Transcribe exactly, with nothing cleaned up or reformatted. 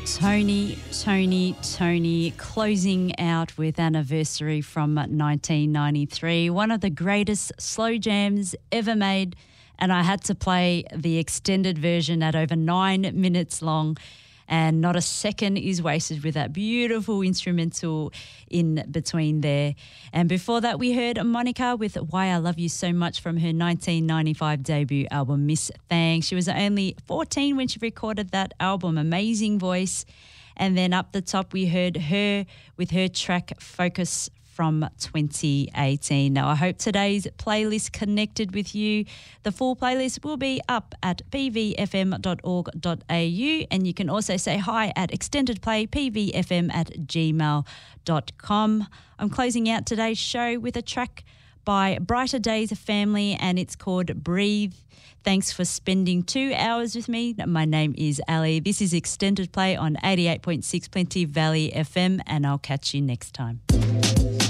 Tony, Tony, Tony, closing out with Anniversary from nineteen ninety-three, one of the greatest slow jams ever made, and I had to play the extended version at over nine minutes long, and not a second is wasted with that beautiful instrumental in between there. And before that, we heard Monica with Why I Love You So Much from her nineteen ninety-five debut album, Miss Thang. She was only fourteen when she recorded that album. Amazing voice. And then up the top, we heard her with her track Focus from twenty eighteen. Now, I hope today's playlist connected with you. The full playlist will be up at p v f m dot org dot a u, and you can also say hi at extendedplaypvfm at gmail dot com. I'm closing out today's show with a track by Brighter Days Family, and it's called Breathe. Thanks for spending two hours with me. My name is Ali. This is Extended Play on eighty-eight point six Plenty Valley F M, and I'll catch you next time.